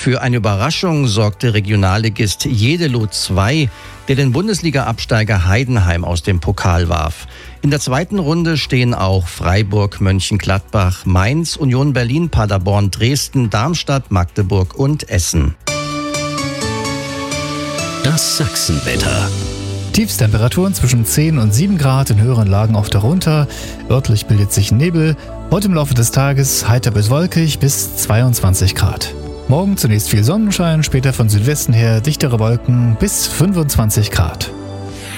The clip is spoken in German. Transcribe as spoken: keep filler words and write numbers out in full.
Für eine Überraschung sorgte Regionalligist Jeddelo zwei, der den Bundesliga-Absteiger Heidenheim aus dem Pokal warf. In der zweiten Runde stehen auch Freiburg, Mönchengladbach, Mainz, Union Berlin, Paderborn, Dresden, Darmstadt, Magdeburg und Essen. Das Sachsenwetter. Tiefstemperaturen zwischen zehn und sieben Grad, in höheren Lagen oft darunter. Örtlich bildet sich Nebel. Heute im Laufe des Tages heiter bis wolkig bis zweiundzwanzig Grad. Morgen zunächst viel Sonnenschein, später von Südwesten her dichtere Wolken bis fünfundzwanzig Grad.